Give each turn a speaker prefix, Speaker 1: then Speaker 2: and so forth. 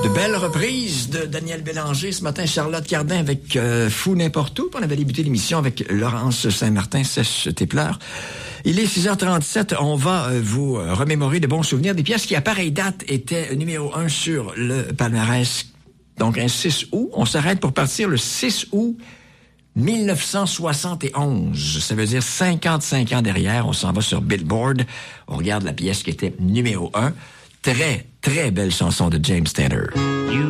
Speaker 1: De belles reprises de Daniel Bélanger. Ce matin, Charlotte Cardin avec Fou n'importe où. On avait débuté l'émission avec Laurence Saint-Martin, Sèche tes pleurs. Il est 6h37. On va vous remémorer de bons souvenirs. Des pièces qui, à pareille date, étaient numéro 1 sur le palmarès. Donc, un 6 août. On s'arrête pour partir le 6 août 1971. Ça veut dire 55 ans derrière. On s'en va sur Billboard. On regarde la pièce qui était numéro 1. Très, très belle chanson de James Taylor.